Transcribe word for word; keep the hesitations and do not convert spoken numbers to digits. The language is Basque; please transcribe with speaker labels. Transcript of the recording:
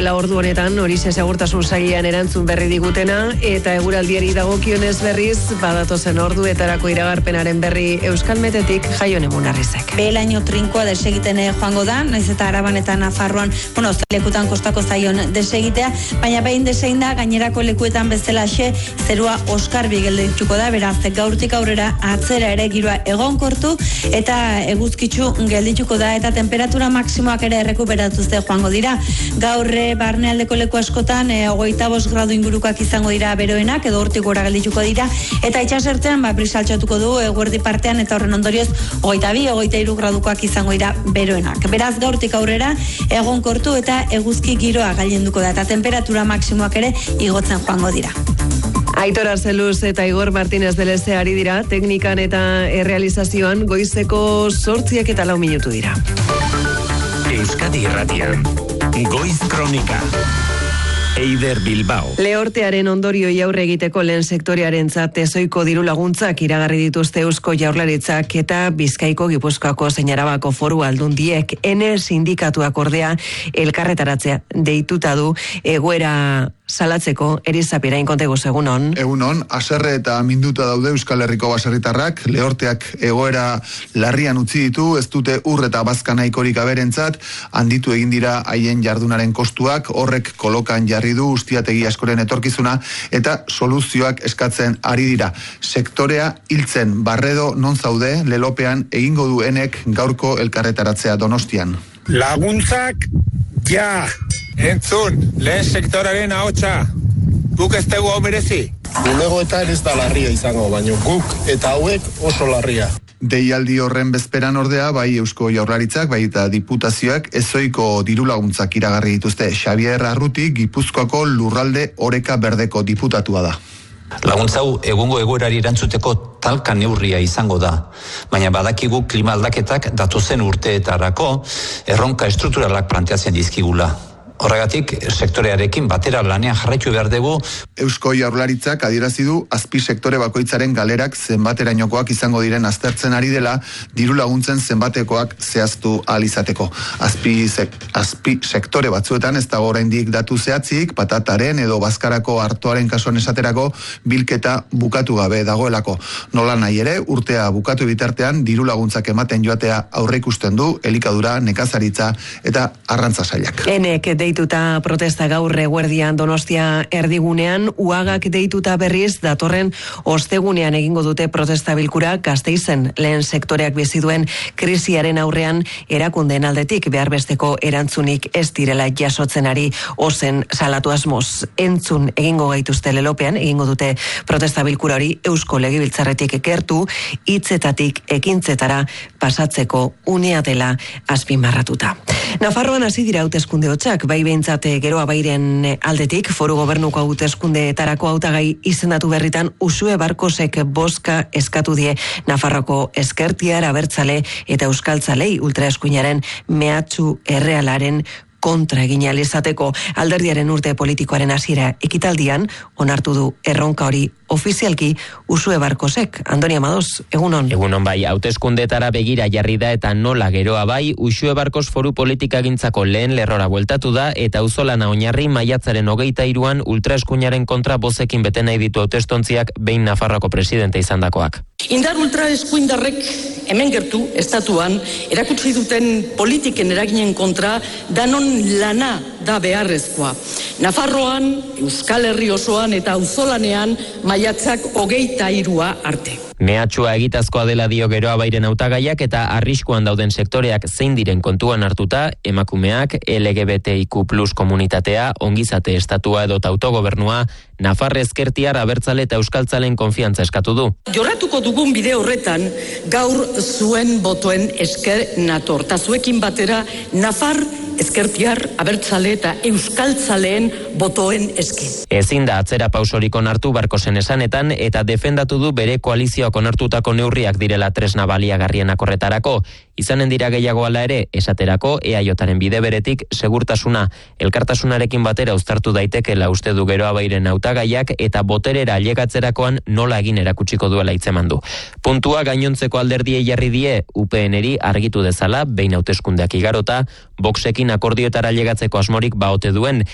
Speaker 1: duela ordu honetan, horixe segurtasun sailean erantzun berri digutena, eta eguraldiari dagokionez berriz, badatozen orduetarako iragarpenaren berri Euskalmetetik Jaione Munarrizek.
Speaker 2: Behelaino trinkoa desegiten joango da, naiz eta Araban eta Nafarroan, bueno, lekutan kostako zaion desegitea, baina behin desegin da, gainerako lekuetan bezalaxe, zerua oskarbi geldituko da, beraz, gaurtik aurrera atzera ere giroa egonkortu, eta eguzkitsu geldituko da, eta temperatura maksimoak ere errekuperatuzte joango dira. Gaur barnealdeko leku askotan, e, hogeita bost gradu ingurukoak izango dira beroenak, edo hortik gora geldituko dira, eta itxasertzean, ba, brisa altxatuko du, eguerdi partean, eta horren ondorioz, hogeita bi, hogeita hiru gradukoak izango dira beroenak. Beraz, gaurtik aurrera, egonkortu eta eguzki giroa gailenduko da, eta temperatura maksimoak ere igotzen joango dira.
Speaker 1: Aitor Arzeluz eta Igor Martínez de Leze ari dira, teknikan eta errealizazioan goizeko zortziak eta lau minutu dira.
Speaker 3: Euskadi Irratian, Goiz Kronika. Eider Bilbao.
Speaker 1: Lehortearen ondorioi aurre egiteko lehen sektorearentzat ezoiko diru laguntzak iragarri dituzte Eusko Jaurlaritzak eta Bizkaiko, Gipuzkoako zein Arabako Foru Aldundiek. Ene sindikatuak ordea elkarretaratzea deituta du egoera salatzeko. Erizapirain kontegu egunon.
Speaker 4: Egunon, haserre eta minduta daude Euskal Herriko baserritarrak, lehorteak egoera larrian utzi ditu, ez dute ur eta bazka nahikorik aberentzat, handitu egin dira haien jardunaren kostuak, horrek kolokan jarri du ustiategi askoren etorkizuna eta soluzioak eskatzen ari dira. Sektorea hiltzen, Barredo non zaude, lelopean egingo duenek gaurko elkarretaratzea Donostian.
Speaker 5: Laguntzak, ja! Entzun, lehen sektoraren ahotsa, guk ez dugu hau merezi.
Speaker 6: Bulegoetan ez da larria izango, baina guk eta hauek oso larria.
Speaker 4: Deialdi horren bezperan ordea, bai Eusko Jaurlaritzak, bai eta diputazioak ezoiko dirulaguntzak iragarri dituzte. Xabier Arruti, Gipuzkoako lurralde oreka berdeko diputatua da.
Speaker 7: Laguntzau egungo egoerari erantzuteko talka neurria izango da, baina badakigu klima aldaketak datozen urteetarako erronka estrukturalak planteatzen dizkigula. Horregatik, sektorearekin batera lanean jarraitu behar dugu.
Speaker 4: Eusko Jaurlaritzak adierazi du azpi sektore bakoitzaren galerak zenbaterainokoak izango diren aztertzen ari dela, diru laguntzen zenbatekoak zehaztu ahal izateko. Azpi, sek, azpi sektore batzuetan ez dago oraindik datu zehatzik, patataren edo bazkarako artoaren kasuan esaterako bilketa bukatu gabe dagoelako. Nola nahi ere, urtea bukatu bitartean diru laguntzak ematen joatea aurreikusten du elikadura, nekazaritza eta arrantza sailak.
Speaker 1: Enek deituta protesta gaur eguerdian Donostia erdigunean, Uagak deituta berriz datorren ostegunean egingo dute protesta bilkura Gasteizen lehen sektoreak bizi duen krisiaren aurrean erakundeen aldetik beharbesteko erantzunik ez direla jasotzen ari ozen salatu asmoz. Entzun egingo gaituzte lelopean, egingo dute protesta bilkura hori Eusko Legebiltzarretik gertu, hitzetatik ekintzetara pasatzeko unea dela azpimarratuta. Nafarroan hasi dira hauteskunde hotsak, bai behintzat Geroa Bairen aldetik, foru gobernuko hauteskundeetarako hautagai izendatu berritan Uxue Barkosek bozka eskatu die Nafarroko Ezkertiar, Abertzale eta Euskaltzalei ultraeskuinaren mehatxu errealaren kontra egin ahal izateko. Alderdiaren urte politikoaren hasiera ekitaldian onartu du erronka hori ofizialki Uxue Barkosek. Andoni Amadoz, egunon.
Speaker 8: Egunon bai, hauteskundetara begira jarri da eta nola Geroa Bai, Uxue Barkos foru politikagintzako lehen lerrora bueltatu da eta auzolana oinarri maiatzaren hogeita hiruan ultraeskuinaren kontra bozekin bete nahi ditu hautestontziak behin Nafarroako presidente izandakoak.
Speaker 9: Indar ultraeskuindarrek hemen gertu, estatuan, erakutsi duten politiken eraginen kontra danon lana da beharrezkoa. Nafarroan, Euskal Herri osoan eta auzolanean maiatzak hogeita hirua arte.
Speaker 8: Mehatxua egitazkoa dela dio Geroa Bairen hautagaiak eta arriskuan dauden sektoreak zein diren kontuan hartuta, emakumeak, L G B T I Q plus komunitatea, ongizate estatua edo autogobernua, Nafar Ezkertiar, Abertzale eta Euskaltzalen konfiantza eskatu du.
Speaker 9: Jorratuko dugun bide horretan, gaur zuen botoen esker nator, ta zuekin batera Nafar Ezkertiar, Abertzale eta Euskaltzaleen botoen eske.
Speaker 8: Ezin da atzera pausorik onartu Barkosen esanetan eta defendatu du bere koalizioak onartutako neurriak direla tresna baliagarrienak horretarako. Izanen dira gehiago ala ere, esaterako E A Jaren bide beretik segurtasuna, elkartasunarekin batera uztartu daitekeela uste du Geroa Bairen hautagaiak eta boterera ailegatzerakoan nola egin erakutsiko duela hitzeman du. Puntua gainontzeko alderdiei jarri die U P Nri argitu dezala, behin hauteskundeak igarota, Voxekin akordioetara ailegatzeko asmorik baote duen